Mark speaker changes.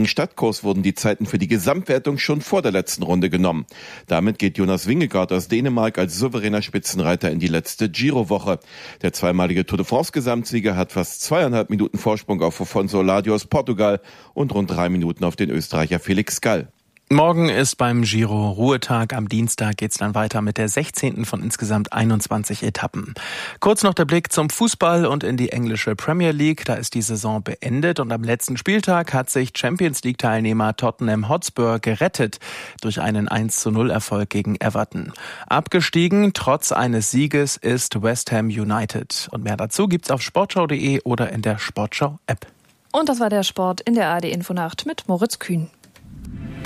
Speaker 1: engen Stadtkurs wurden die Zeiten für die Gesamtwertung schon vor der letzten Runde genommen. Damit geht Jonas Vingegaard aus Dänemark als souveräner Spitzenreiter in die letzte Giro-Woche. Der zweimalige Tour de France-Gesamtsieger hat fast 2,5 Minuten Vorsprung auf Afonso Ladio aus Portugal und rund 3 Minuten auf den Österreicher Felix Gall.
Speaker 2: Morgen ist beim Giro Ruhetag. Am Dienstag geht's dann weiter mit der 16. von insgesamt 21 Etappen. Kurz noch der Blick zum Fußball und in die englische Premier League. Da ist die Saison beendet und am letzten Spieltag hat sich Champions-League-Teilnehmer Tottenham Hotspur gerettet durch einen 1:0-Erfolg gegen Everton. Abgestiegen trotz eines Sieges ist West Ham United. Und mehr dazu gibt's auf sportschau.de oder in der Sportschau-App.
Speaker 3: Und das war der Sport in der ARD Infonacht mit Moritz Kühn.